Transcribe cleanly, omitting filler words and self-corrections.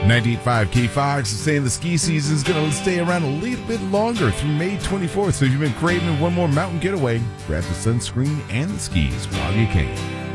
98.5 K-Fox is saying the ski season is going to stay around a little bit longer through May 24th. So if you've been craving one more mountain getaway, grab the sunscreen and the skis while you can.